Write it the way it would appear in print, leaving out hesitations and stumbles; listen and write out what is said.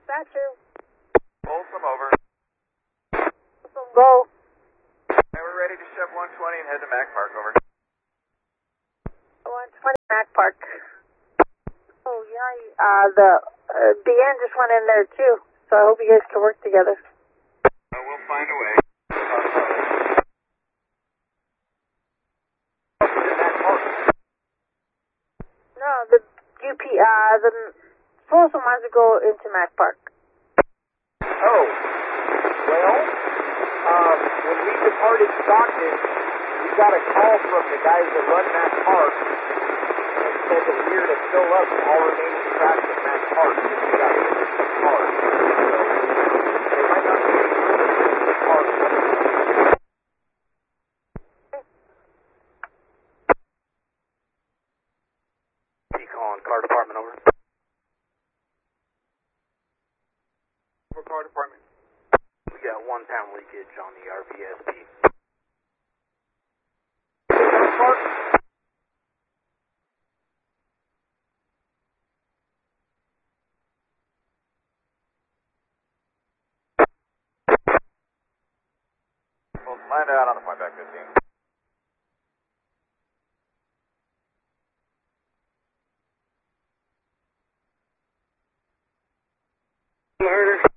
Dispatcher. Folsom over. Folsom, go. And we're ready to shove 120 and head to Mac Park, over. 120 Mac Park. Oh, yeah, the BN just went in there too, so I hope you guys can work together. We'll find a way. No, the UP, the Folsom wants to go into Mac Park. Oh, well, when we departed Stockton, we got a call from the guys that run Mac Park and said that we are to fill up all remaining tracks at Mac Park because we got 56 cars. So they might not be able to get the cars. Calling car department, over. For car department. We got 1 pound leakage on the RVSP. Park. Folsom, land out on the point back 15. Harder.